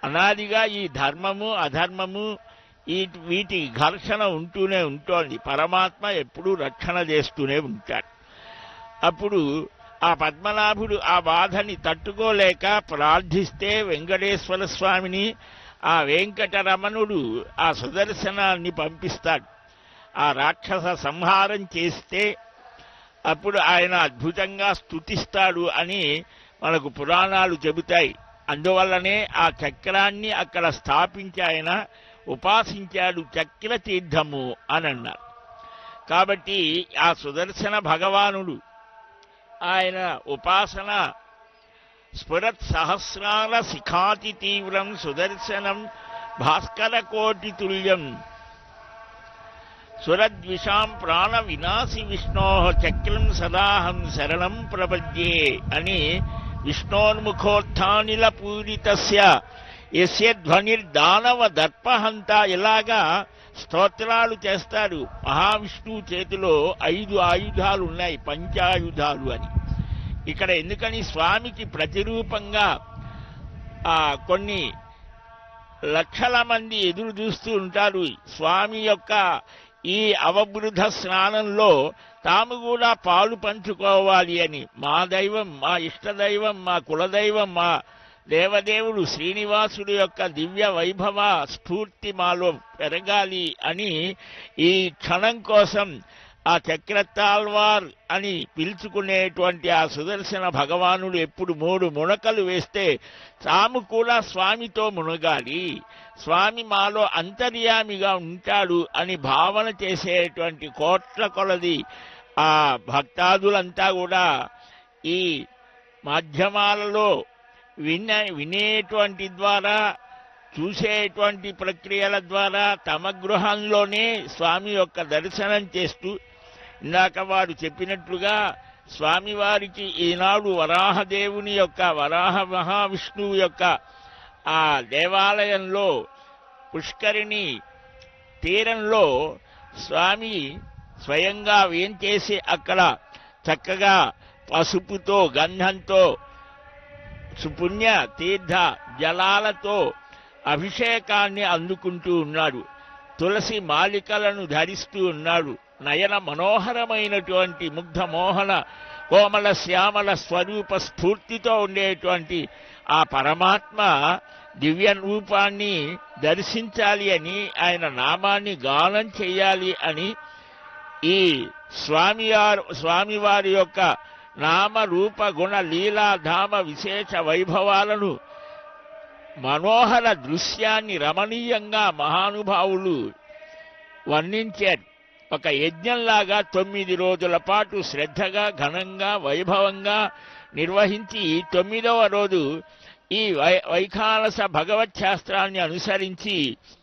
అనాదిగా ఈ ధర్మము అధర్మము వీటి ఘర్షణ ఉంటూనే ఉంటోంది. పరమాత్మ ఎప్పుడూ రక్షణ చేస్తూనే ఉంటాడు. అప్పుడు ఆ పద్మనాభుడు ఆ బాధని తట్టుకోలేక ప్రార్థిస్తే వెంకటేశ్వర స్వామిని, ఆ వెంకటరమణుడు ఆ సుదర్శనాన్ని పంపిస్తాడు. ఆ రాక్షస సంహారం చేస్తే అప్పుడు ఆయన అద్భుతంగా స్తుతిస్తాడు అని మనకు పురాణాలు చెబుతాయి. అందువల్లనే ఆ చక్రాన్ని అక్కడ స్థాపించి ఆయన ఉపాసించాడు. చక్ర తీర్థము అని అన్నారు. కాబట్టి ఆ సుదర్శన భగవానుడు ఆయన ఉపాసన స్ఫురత్ సహస్రాల శిఖాతి తీవ్రం సుదర్శనం భాస్కర కోటి తుల్యం సురద్విషాం ప్రాణ వినాశి విష్ణో చక్రం సదాహం శరణం ప్రపద్యే అని విష్ణోన్ముఖోత్థానిల పూరితస్య యస్య ధ్వనిర్దానవ దర్పహంత ఇలాగా స్తోత్రాలు చేస్తారు. మహావిష్ణువు చేతిలో 5 ఆయుధాలు ఉన్నాయి, పంచాయుధాలు అని. ఇక్కడ ఎందుకని స్వామికి ప్రతిరూపంగా కొన్ని లక్షల మంది ఎదురు చూస్తూ ఉంటారు. స్వామి యొక్క ఈ అవబృధ స్నానంలో తాము కూడా పాలు పంచుకోవాలి అని. మా దైవం, మా ఇష్టదైవం, మా కులదైవం, మా దేవదేవుడు శ్రీనివాసుడు యొక్క దివ్య వైభవ స్ఫూర్తి మాలో పెరగాలి అని ఈ క్షణం కోసం ఆ చక్రతాల్వార్ అని పిలుచుకునేటువంటి ఆ సుదర్శన భగవానుడు ఎప్పుడు 3 మునకలు వేస్తే తాము కూడా స్వామితో మునగాలి, స్వామి మాలో అంతర్యామిగా ఉంటాడు అని భావన చేసేటువంటి కోట్ల కొలది ఆ భక్తాదులంతా కూడా ఈ మాధ్యమాలలో వినేటువంటి ద్వారా, చూసేటువంటి ప్రక్రియల ద్వారా తమ గృహంలోనే స్వామి యొక్క దర్శనం చేస్తూ, ఇందాక వారు చెప్పినట్లుగా స్వామివారికి ఈనాడు వరాహదేవుని యొక్క, వరాహ మహావిష్ణువు యొక్క ఆ దేవాలయంలో పుష్కరిణి తీరంలో స్వామి స్వయంగా వేంచేసి అక్కడ చక్కగా పసుపుతో గంధంతో సుపుణ్య తీర్థ జలాలతో అభిషేకాన్ని అందుకుంటూ ఉన్నాడు. తులసి మాలికలను ధరిస్తూ ఉన్నాడు. నయన మనోహరమైనటువంటి ముగ్ధ మోహన కోమల శ్యామల స్వరూప స్ఫూర్తితో ఉండేటువంటి ఆ పరమాత్మ దివ్య రూపాన్ని దర్శించాలి అని, ఆయన నామాన్ని గానం చేయాలి అని ఈ స్వామివారి యొక్క నామ రూప గుణ లీలా ధామ విశేష వైభవాలను మనోహర దృశ్యాన్ని రమణీయంగా మహానుభావులు వర్ణించారు. ఒక యజ్ఞంలాగా 9 రోజుల పాటు శ్రద్ధగా ఘనంగా వైభవంగా నిర్వహించి 9వ రోజు ఈ వైఖానస భగవత్ శాస్త్రాన్ని అనుసరించి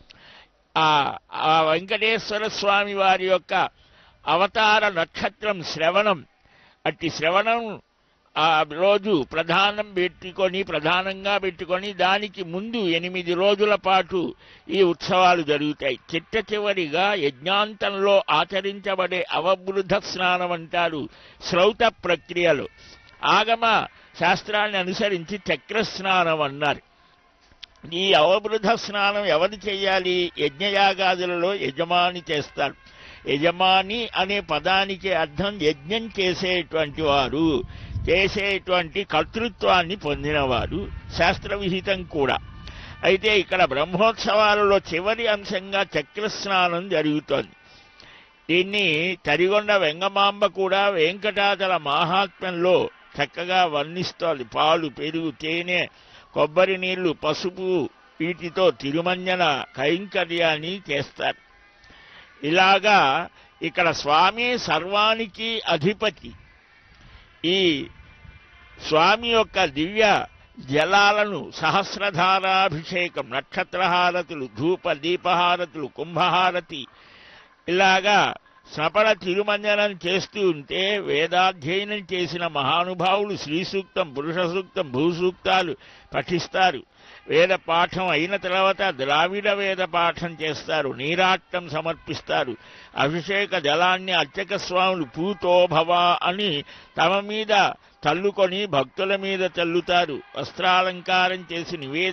ఆ వెంకటేశ్వర స్వామి వారి యొక్క అవతార నక్షత్రం శ్రవణం, అట్టి శ్రవణం ఆ రోజు ప్రధానంగా పెట్టుకొని దానికి ముందు 8 రోజుల పాటు ఈ ఉత్సవాలు జరుగుతాయి. చిట్ట చివరిగా యజ్ఞాంతంలో ఆచరించబడే అవబృధ స్నానం అంటారు. శ్రౌత ప్రక్రియలు ఆగమ శాస్త్రాన్ని అనుసరించి చక్రస్నానం అన్నారు. ఈ అవబృధ స్నానం ఎవరు చేయాలి? యజ్ఞయాగాదులలో యజమాని చేస్తారు. యజమాని అనే పదానికి అర్థం యజ్ఞం చేసేటువంటి వారు, చేసేటువంటి కర్తృత్వాన్ని పొందినవారు, శాస్త్రవిహితం కూడా. అయితే ఇక్కడ బ్రహ్మోత్సవాలలో చివరి అంశంగా చక్రస్నానం జరుగుతోంది. దీన్ని తరిగొండ వెంగమాంబ కూడా వెంకటాచల మహాత్మ్యంలో చక్కగా వర్ణిస్తోంది. పాలు, పెరుగు, తేనె, కొబ్బరి నీళ్లు, పసుపు వీటితో తిరుమంజన కైంకర్యాన్ని చేస్తారు. ఇలాగా ఇక్కడ స్వామి సర్వానికి అధిపతి. ఈ స్వామి యొక్క దివ్య జలాలను సహస్రధారాభిషేకం, నక్షత్రహారతులు, ధూప దీపహారతులు, కుంభహారతి ఇలాగా స్నపన తిరుమంజనం చేస్తూ ఉంటే వేదాధ్యయనం చేసిన మహానుభావులు శ్రీ సూక్తం, పురుష సూక్తం, భూసూక్తాలు పఠిస్తారు. వేద పాఠం అయిన తర్వాత ద్రావిడ వేద పాఠం చేస్తారు, నీరాట్టం సమర్పిస్తారు. అభిషేక జలాన్ని అర్చక స్వాములు పూతోభవ అని తమ మీద చల్లుకొని భక్తుల మీద చల్లుతారు. వస్త్రాలంకారం చేసి